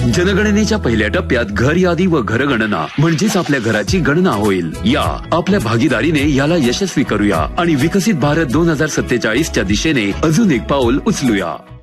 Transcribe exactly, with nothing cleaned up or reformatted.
जनगणनेच्या पहिल्या टप्प्यात घर यादी व घरगणना म्हणजेच आपल्या घराची गणना होईल. या आपल्या भागीदारीने याला यशस्वी करूया आणि विकसित भारत दोन हजार सत्तेचाळीस च्या दिशेने अजून एक पाऊल उचलूया.